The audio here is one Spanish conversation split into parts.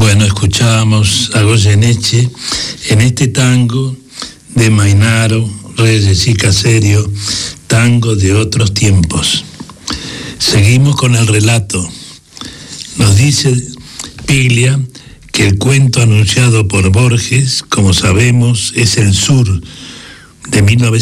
Bueno, escuchábamos a Goyeneche en este tango de Mainaro, Reyes y Caserio, tango de otros tiempos. Seguimos con el relato. Nos dice Piglia que el cuento anunciado por Borges, como sabemos, es El Sur, de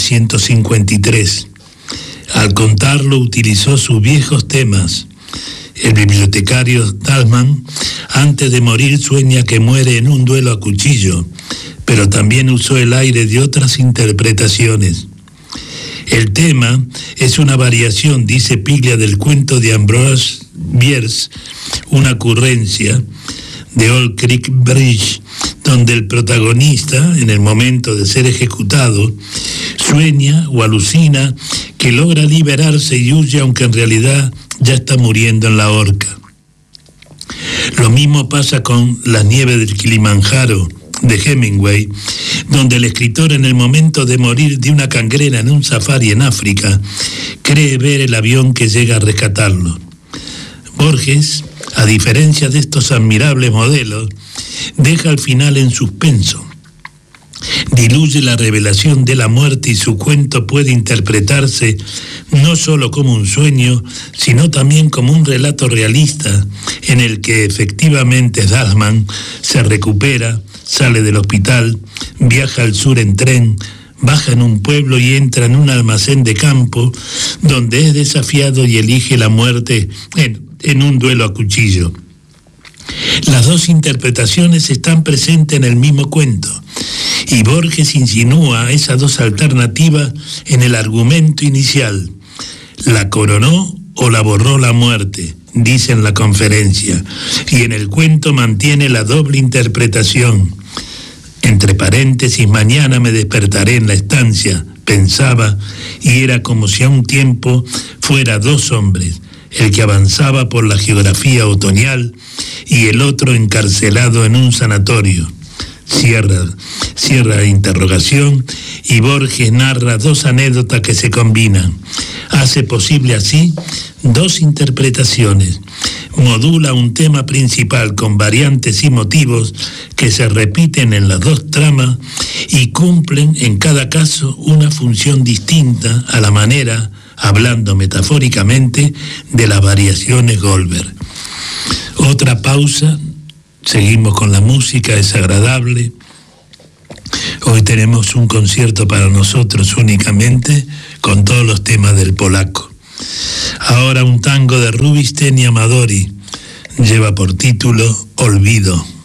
1953. Al contarlo utilizó sus viejos temas. El bibliotecario Dalman, antes de morir, sueña que muere en un duelo a cuchillo, pero también usó el aire de otras interpretaciones. El tema es una variación, dice Piglia, del cuento de Ambrose Bierce, Una ocurrencia, de Old Creek Bridge, donde el protagonista, en el momento de ser ejecutado, sueña o alucina que logra liberarse y huye, aunque en realidad ya está muriendo en la horca. Lo mismo pasa con La nieve del Kilimanjaro, de Hemingway, donde el escritor, en el momento de morir de una gangrena en un safari en África, cree ver el avión que llega a rescatarlo. Borges, a diferencia de estos admirables modelos, deja al final en suspenso. Diluye la revelación de la muerte y su cuento puede interpretarse no solo como un sueño, sino también como un relato realista en el que efectivamente Dalman se recupera, sale del hospital, viaja al sur en tren, baja en un pueblo y entra en un almacén de campo donde es desafiado y elige la muerte en un duelo a cuchillo. Las dos interpretaciones están presentes en el mismo cuento, y Borges insinúa esas dos alternativas en el argumento inicial. La coronó o la borró la muerte, dice en la conferencia, y en el cuento mantiene la doble interpretación. Entre paréntesis, mañana me despertaré en la estancia, pensaba, y era como si a un tiempo fuera dos hombres, el que avanzaba por la geografía otoñal y el otro encarcelado en un sanatorio. Cierra la interrogación y Borges narra dos anécdotas que se combinan. Hace posible así dos interpretaciones. Modula un tema principal con variantes y motivos que se repiten en las dos tramas y cumplen en cada caso una función distinta a la manera, hablando metafóricamente, de las variaciones Goldberg. Otra pausa, seguimos con la música, es agradable. Hoy tenemos un concierto para nosotros únicamente con todos los temas del polaco. Ahora un tango de Rubinstein y Amadori, lleva por título Olvido.